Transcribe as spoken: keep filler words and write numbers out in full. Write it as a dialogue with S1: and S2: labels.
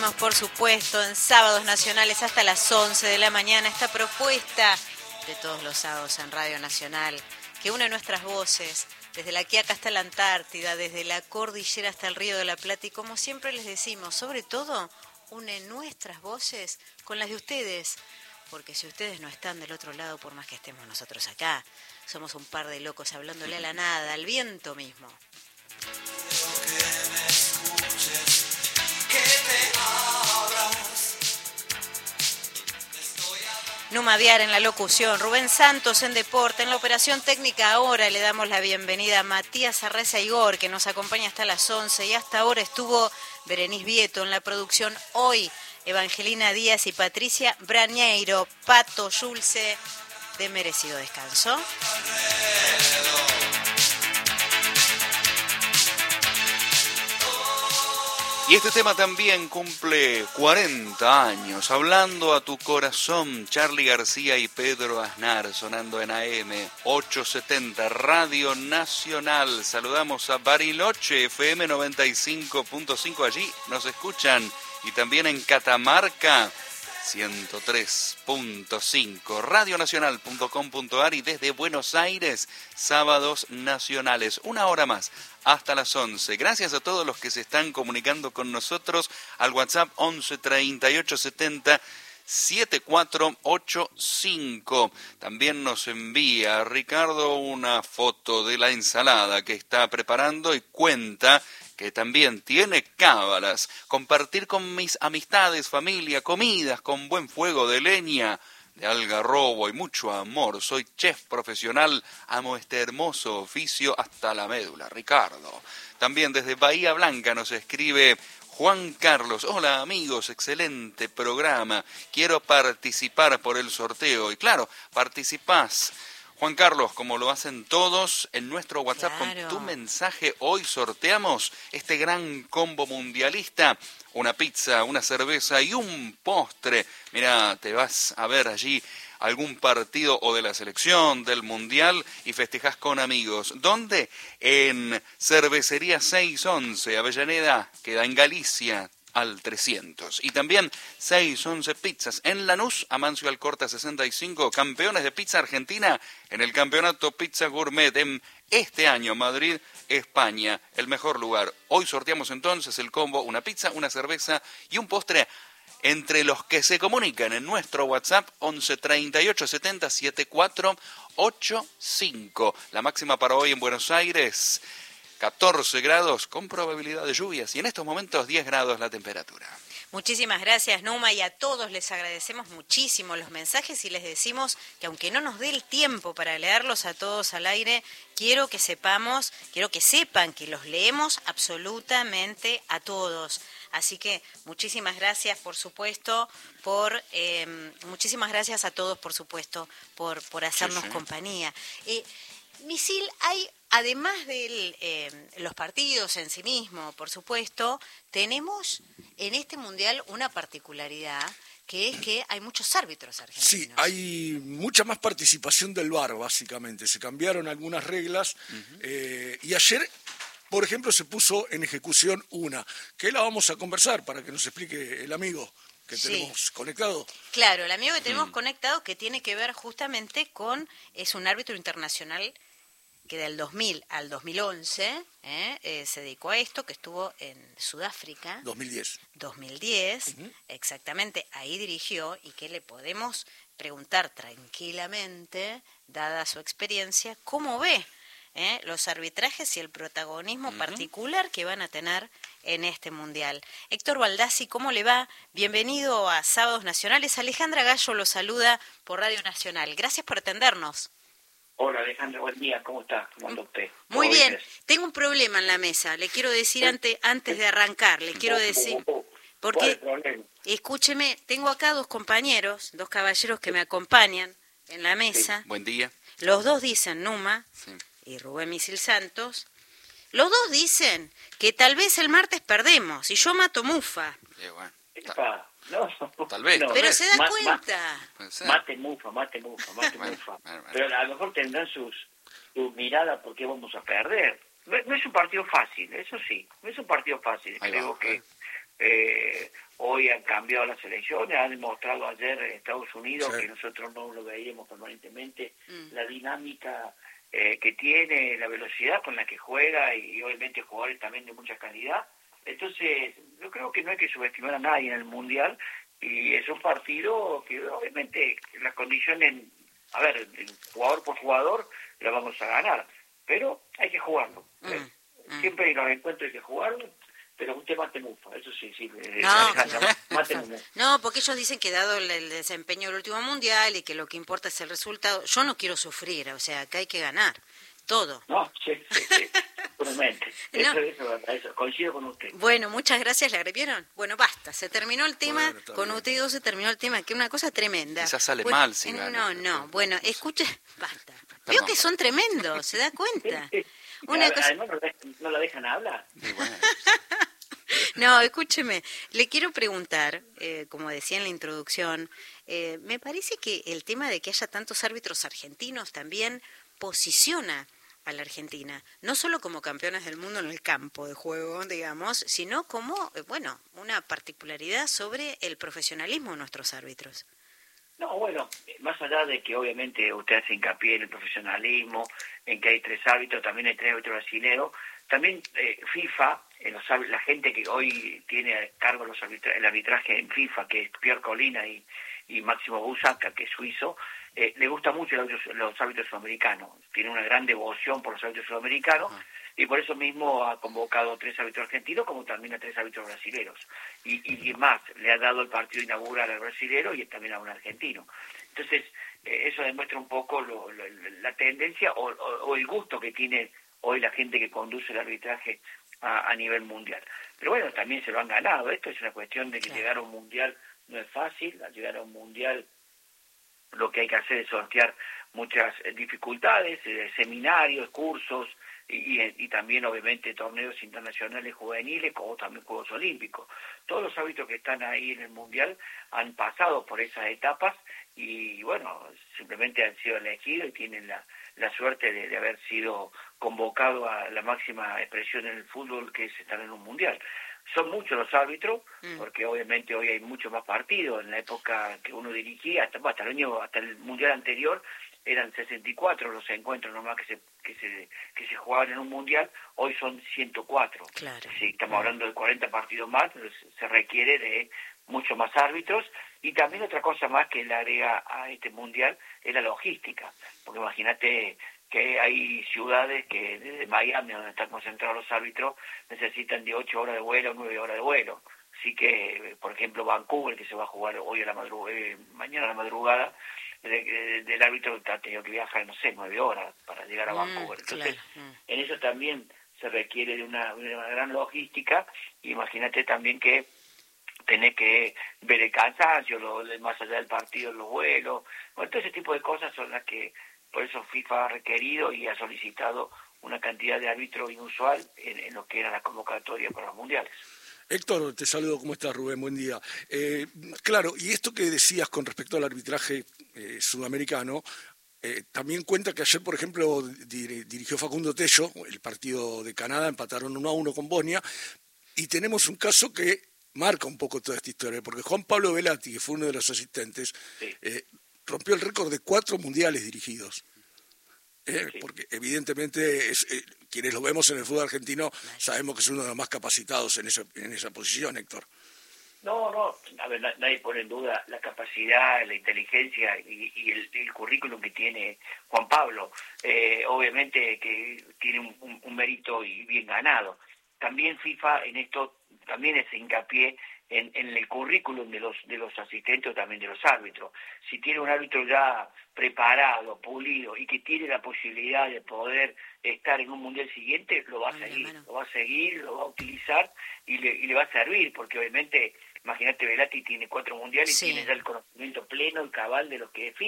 S1: seguimos, por supuesto, en Sábados Nacionales hasta las once de la mañana. Esta propuesta de todos los sábados en Radio Nacional, que une nuestras voces, desde la Quiaca hasta la Antártida, desde la cordillera hasta el Río de la Plata, y como siempre les decimos, sobre todo, une nuestras voces con las de ustedes, porque si ustedes no están del otro lado, por más que estemos nosotros acá, somos un par de locos hablándole a la nada, al viento mismo. Numa Viar en la locución, Rubén Santos en deporte, en la operación técnica. Ahora le damos la bienvenida a Matías Arreza Igor, que nos acompaña hasta las once, y hasta ahora estuvo Berenice Vieto en la producción. Hoy Evangelina Díaz y Patricia Brañeiro. Pato Yulce, de merecido descanso.
S2: Y este tema también cumple cuarenta años. Hablando a tu corazón, Charly García y Pedro Aznar, sonando en A M ochocientos setenta, Radio Nacional. Saludamos a Bariloche, F M noventa y cinco punto cinco, allí nos escuchan. Y también en Catamarca, ciento tres punto cinco, radionacional punto com punto a r, y desde Buenos Aires, Sábados Nacionales, una hora más, hasta las once. Gracias a todos los que se están comunicando con nosotros al WhatsApp once treinta y ocho setenta setenta y cuatro ochenta y cinco. También nos envía Ricardo una foto de la ensalada que está preparando y cuenta que también tiene cábalas. Compartir con mis amistades, familia, comidas con buen fuego de leña, de algarrobo y mucho amor. Soy chef profesional, amo este hermoso oficio hasta la médula. Ricardo. También desde Bahía Blanca nos escribe Juan Carlos. Hola amigos, excelente programa. Quiero participar por el sorteo. Y claro, participás, Juan Carlos, como lo hacen todos, en nuestro WhatsApp. Claro. Con tu mensaje hoy sorteamos este gran combo mundialista, una pizza, una cerveza y un postre. Mira, te vas a ver allí algún partido o de la selección, del mundial, y festejás con amigos. ¿Dónde? En Cervecería seiscientos once, Avellaneda, queda en Galicia, al trescientos. Y también seiscientos once Pizzas en Lanús, Amancio Alcorta sesenta y cinco, campeones de pizza argentina en el campeonato Pizza Gourmet en este año, Madrid, España, el mejor lugar. Hoy sorteamos entonces el combo, una pizza, una cerveza y un postre, entre los que se comunican en nuestro WhatsApp once treinta y ocho setenta setenta y cuatro ochenta y cinco. La máxima para hoy en Buenos Aires, catorce grados con probabilidad de lluvias, y en estos momentos diez grados la temperatura.
S1: Muchísimas gracias, Numa, y a todos les agradecemos muchísimo los mensajes y les decimos que aunque no nos dé el tiempo para leerlos a todos al aire, quiero que sepamos, quiero que sepan que los leemos absolutamente a todos. Así que muchísimas gracias, por supuesto, por eh, muchísimas gracias a todos, por supuesto, por, por hacernos sí, sí. compañía. Eh, Misil, hay, además de eh, los partidos en sí mismo, por supuesto, tenemos en este mundial una particularidad, que es que hay muchos árbitros argentinos.
S3: Sí, hay mucha más participación del V A R, básicamente. Se cambiaron algunas reglas, uh-huh. eh, y ayer, por ejemplo, se puso en ejecución una, que la vamos a conversar para que nos explique el amigo que tenemos sí. conectado.
S1: Claro, el amigo que tenemos mm. conectado, que tiene que ver justamente con, es un árbitro internacional que del dos mil al dos mil once eh, eh, se dedicó a esto, que estuvo en Sudáfrica.
S3: dos mil diez.
S1: dos mil diez, uh-huh. exactamente, ahí dirigió, y que le podemos preguntar tranquilamente, dada su experiencia, cómo ve eh, los arbitrajes y el protagonismo uh-huh. particular que van a tener en este mundial. Héctor Baldassi, ¿cómo le va? Bienvenido a Sábados Nacionales. Alejandra Gallo lo saluda por Radio Nacional. Gracias por atendernos.
S4: Hola Alejandra, buen día, ¿cómo está? ¿Cómo anda usted?
S1: Muy bien, bien, tengo un problema en la mesa, le quiero decir ¿Sí? antes, antes de arrancar, le quiero decir, porque, escúcheme, tengo acá dos compañeros, dos caballeros que me acompañan en la mesa.
S2: Sí. Buen día.
S1: Los dos dicen Numa sí. y Rubén Misil Santos. Los dos dicen que tal vez el martes perdemos y yo mato mufa.
S2: Eh, bueno,
S4: ta- no,
S2: tal vez.
S4: No,
S2: tal
S1: Pero
S2: vez.
S1: se da
S4: Ma-
S1: cuenta.
S4: ma- mate mufa, mate mufa, mate
S2: Bueno,
S4: mufa.
S2: bueno, bueno.
S4: Pero a lo mejor tendrán sus, sus miradas porque vamos a perder. No, no es un partido fácil, eso sí, no es un partido fácil.
S2: Ahí
S4: Creo
S2: va,
S4: que
S2: eh.
S4: eh, hoy han cambiado las elecciones, han demostrado ayer en Estados Unidos
S3: sí.
S4: que nosotros no lo veíamos permanentemente,
S1: Mm.
S4: la dinámica eh, que tiene, la velocidad con la que juega y, y obviamente jugadores también de mucha calidad. Entonces, yo creo que no hay que subestimar a nadie en el Mundial y es un partido que obviamente las condiciones, a ver, jugador por jugador, la vamos a ganar, pero hay que jugarlo. ¿eh?
S1: Mm.
S4: Siempre en los encuentros hay que jugarlo, pero usted mate mufa, eso sí, sí.
S1: No,
S4: Alejandra,
S1: claro.
S4: mate mufa.
S1: No, porque ellos dicen que dado el, el desempeño del último mundial y que lo que importa es el resultado, yo no quiero sufrir, o sea, que hay que ganar, todo.
S4: No, sí, sí, sí, totalmente.
S1: No.
S4: Eso, eso, eso, coincido con usted.
S1: Bueno, muchas gracias, ¿le agredieron? Bueno, basta, se terminó el tema,
S3: Bueno, está
S1: con
S3: bien.
S1: ustedes dos se terminó el tema, que es una cosa tremenda.
S2: Quizás sale
S1: Bueno,
S2: mal si
S1: eh,
S2: gana.
S1: No, no, bueno, escuche, basta. Veo
S2: Perdón,
S1: que son tremendos, ¿se da cuenta? Una cosa...
S4: Además, no la, no la dejan hablar.
S2: Y bueno,
S1: No, escúcheme, le quiero preguntar, eh, como decía en la introducción, eh, me parece que el tema de que haya tantos árbitros argentinos también posiciona a la Argentina, no solo como campeones del mundo en el campo de juego, digamos, sino como, eh, bueno, una particularidad sobre el profesionalismo de nuestros árbitros.
S4: No, bueno, más allá de que obviamente usted hace hincapié en el profesionalismo, en que hay tres árbitros, también hay tres árbitros brasileños, también eh, FIFA, eh, los, la gente que hoy tiene a cargo los arbitra el arbitraje en FIFA, que es Pierre Colina y, y Máximo Busaca, que es suizo, eh, le gusta mucho los, los árbitros sudamericanos, tiene una gran devoción por los árbitros sudamericanos, uh-huh. y por eso mismo ha convocado tres árbitros argentinos como también a tres árbitros brasileños. Y, y más, le ha dado el partido inaugural al brasilero y también a un argentino. Entonces, eh, eso demuestra un poco lo, lo, la tendencia o, o, o el gusto que tiene hoy la gente que conduce el arbitraje a, a nivel mundial. Pero bueno, también se lo han ganado. Esto es una cuestión de que claro. Llegar a un mundial no es fácil. Al llegar a un mundial lo que hay que hacer es sortear muchas dificultades, eh, seminarios, cursos, Y, y, y también obviamente torneos internacionales juveniles como también Juegos Olímpicos. Todos los árbitros que están ahí en el Mundial han pasado por esas etapas y bueno, simplemente han sido elegidos y tienen la, la suerte de, de haber sido convocados a la máxima expresión en el fútbol, que es estar en un Mundial. Son muchos los árbitros, mm. porque obviamente hoy hay muchos más partidos. En la época que uno dirigía, hasta, hasta el año, hasta el Mundial anterior, eran sesenta y cuatro los encuentros nomás que se que se que se jugaban en un mundial, hoy son ciento cuatro.
S1: Claro.
S4: Sí, estamos hablando de cuarenta partidos más, pero se requiere de muchos más árbitros y también otra cosa más que le agrega a este mundial es la logística, porque imagínate que hay ciudades que desde Miami, donde están concentrados los árbitros, necesitan de ocho horas de vuelo, nueve horas de vuelo. Así que, por ejemplo, Vancouver, que se va a jugar hoy a la madrugada, eh, mañana a la madrugada, de, de, del árbitro ha tenido que viajar, no sé, nueve horas para llegar a mm, Vancouver. Entonces, claro. mm. en eso también se requiere de una, una gran logística. Imagínate también que tenés que ver el cansancio, lo, más allá del partido, los vuelos. Bueno, todo ese tipo de cosas son las que, por eso FIFA ha requerido y ha solicitado una cantidad de árbitros inusual en, en lo que era la convocatoria para los mundiales.
S3: Héctor, te saludo, ¿cómo estás, Rubén? Buen día. Eh, claro, y esto que decías con respecto al arbitraje eh, sudamericano, eh, también cuenta que ayer, por ejemplo, dir, dirigió Facundo Tello, el partido de Canadá, empataron uno a uno con Bosnia, y tenemos un caso que marca un poco toda esta historia, porque Juan Pablo Velati, que fue uno de los asistentes, sí. eh, rompió el récord de cuatro mundiales dirigidos. Eh, sí. Porque evidentemente es, eh, quienes lo vemos en el fútbol argentino sabemos que es uno de los más capacitados en esa, en esa posición, Héctor.
S4: No, no, a ver, nadie pone en duda la capacidad, la inteligencia y, y el, el currículum que tiene Juan Pablo. Eh, obviamente que tiene un, un, un mérito y bien ganado. También FIFA en esto también es hincapié en, en el currículum de los de los asistentes o también de los árbitros. Si tiene un árbitro ya preparado, pulido y que tiene la posibilidad de poder estar en un mundial siguiente, lo va a seguir, lo va a seguir, lo va a utilizar y le, y le va a servir, porque obviamente, imagínate, Velati tiene cuatro mundiales sí. y tiene ya el conocimiento pleno y cabal de lo que es FIFA.